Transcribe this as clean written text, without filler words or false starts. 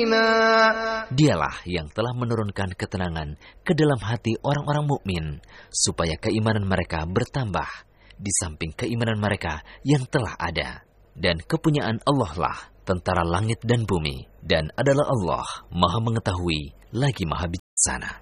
Dialah yang telah menurunkan ketenangan ke dalam hati orang-orang mukmin supaya keimanan mereka bertambah di samping keimanan mereka yang telah ada. Dan kepunyaan Allah lah tentara langit dan bumi, dan adalah Allah Maha Mengetahui lagi Maha Bijaksana.